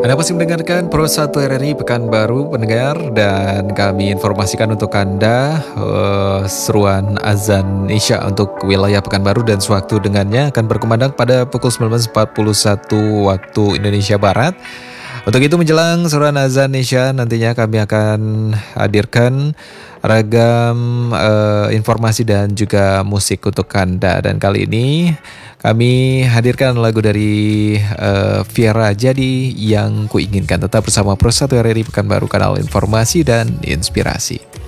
Anda masih mendengarkan Pro 1 RRI Pekanbaru pendengar, dan kami informasikan untuk Anda seruan azan Isya untuk wilayah Pekanbaru dan sewaktu dengannya akan berkumandang pada pukul 19.41 waktu Indonesia Barat. Untuk itu menjelang seruan azan Isya nantinya kami akan hadirkan ragam informasi dan juga musik untuk Anda. Dan kali ini kami hadirkan lagu dari Viera Jadi Yang Kuinginkan. Tetap bersama Pro 1 RRI Pekanbaru, kanal informasi dan inspirasi.